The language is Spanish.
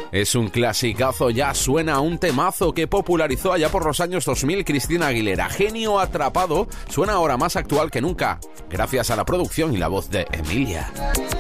Es un clasicazo, ya suena un temazo que popularizó allá por los años 2000 Cristina Aguilera. Genio atrapado, suena ahora más actual que nunca, gracias a la producción y la voz de Emilia.